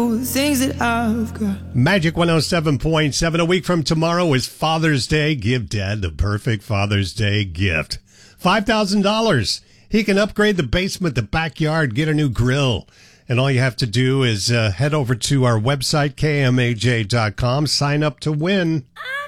all the things that I've got. Magic 107.7. A week from tomorrow is Father's Day. Give Dad the perfect Father's Day gift. $5,000. He can upgrade the basement, the backyard, get a new grill. And all you have to do is head over to our website, kmaj.com, sign up to win.